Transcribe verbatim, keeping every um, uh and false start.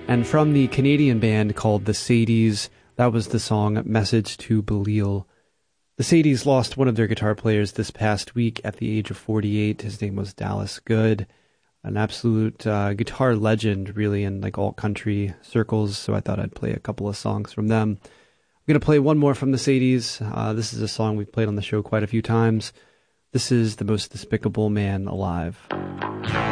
And from the Canadian band called the Sadies, that was the song Message to Belial. The Sadies lost one of their guitar players this past week at the age of forty-eight. His name was Dallas Good, an absolute uh, guitar legend, really, in like all country circles. So I thought I'd play a couple of songs from them. I'm going to play one more from the Sadies. Uh, this is a song we've played on the show quite a few times. This is The Most Despicable Man Alive.